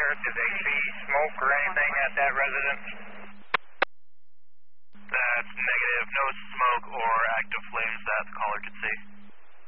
Did they see smoke or anything at that residence? That's negative. No smoke or active flames that the caller could see.